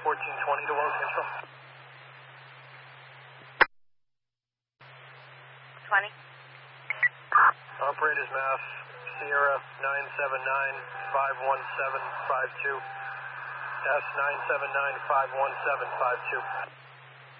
1420 to Wells Central. 20. Operators Mass, Sierra 979-51752. S 979-51752.